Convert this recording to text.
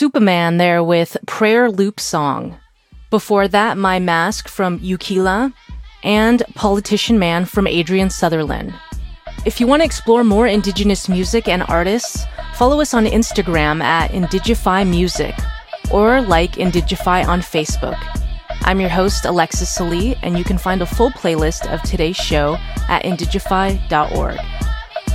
Superman there with Prayer Loop Song. Before that, My Mask from Yukila and Politician Man from Adrian Sutherland. If you want to explore more Indigenous music and artists, follow us on Instagram at Indigify Music or like Indigify on Facebook. I'm your host, Alexis Salee, and you can find a full playlist of today's show at indigify.org.